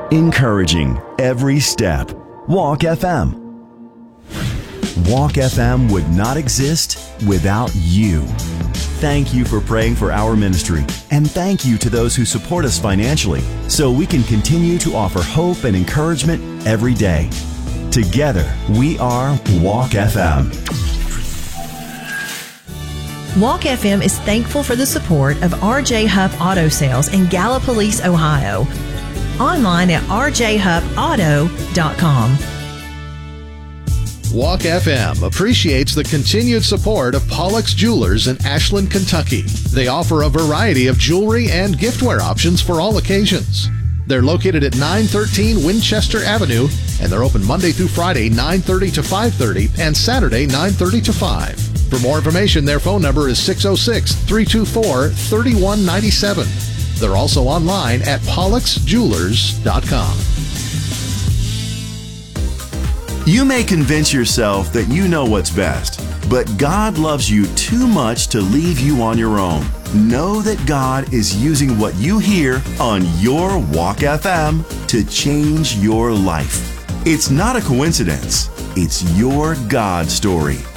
encouraging every step. Walk FM. Walk FM would not exist without you. Thank you for praying for our ministry, and thank you to those who support us financially so we can continue to offer hope and encouragement every day. Together, we are Walk FM. Walk FM is thankful for the support of RJ Hupp Auto Sales in Gallipolis, Ohio. Online at rjhuppauto.com. Walk FM appreciates the continued support of Pollock's Jewelers in Ashland, Kentucky. They offer a variety of jewelry and giftware options for all occasions. They're located at 913 Winchester Avenue, and they're open Monday through Friday, 9:30 to 5:30, and Saturday, 9:30 to 5. For more information, their phone number is 606-324-3197. They're also online at pollocksjewelers.com. You may convince yourself that you know what's best, but God loves you too much to leave you on your own. Know that God is using what you hear on your Walk FM to change your life. It's not a coincidence. It's your God story.